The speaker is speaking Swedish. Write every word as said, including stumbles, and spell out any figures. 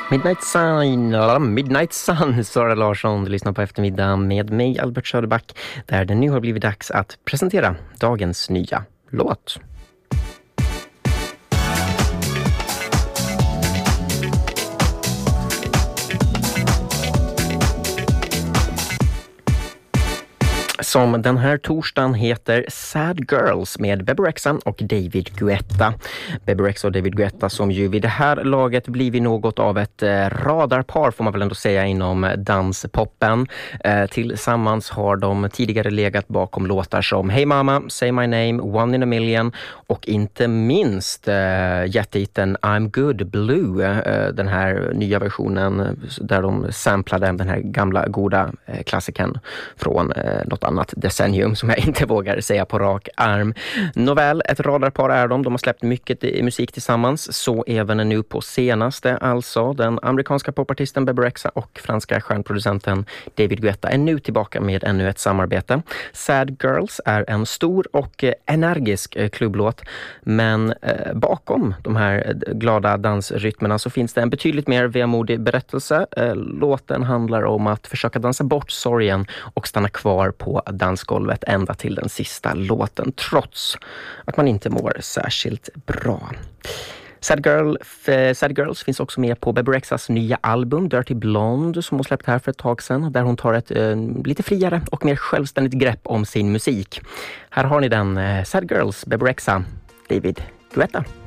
Midnight Sun, Midnight Sun, Sara Larsson. Du lyssnar på eftermiddagen med mig, Albert Söderback, där det nu har blivit dags att presentera dagens nya låt. Som den här torsdagen heter Sad Girls med Bebe Rexha och David Guetta. Bebe Rexha och David Guetta som ju vid det här laget blivit något av ett radarpar får man väl ändå säga inom danspoppen. Eh, tillsammans har de tidigare legat bakom låtar som Hey Mama, Say My Name, One in a Million och inte minst eh, jättehitten I'm Good Blue, eh, den här nya versionen där de samplade den här gamla goda eh, klassikern från eh, något annat decennium som jag inte vågar säga på rak arm. Nåväl, ett radarpar är de. De har släppt mycket musik tillsammans, så även nu på senaste alltså. Den amerikanska popartisten Bebe Rexha och franska stjärnproducenten David Guetta är nu tillbaka med ännu ett samarbete. Sad Girls är en stor och energisk klubblåt, men eh, bakom de här glada dansrytmerna så finns det en betydligt mer vemodig berättelse. Eh, låten handlar om att försöka dansa bort sorgen och stanna kvar på dansgolvet ända till den sista låten, trots att man inte mår särskilt bra. Sad, Girl, f- Sad Girls finns också med på Bebe Rexhas nya album Dirty Blonde som hon släppt här för ett tag sedan, där hon tar ett eh, lite friare och mer självständigt grepp om sin musik. Här har ni den, eh, Sad Girls, Bebe Rexha, David Guetta.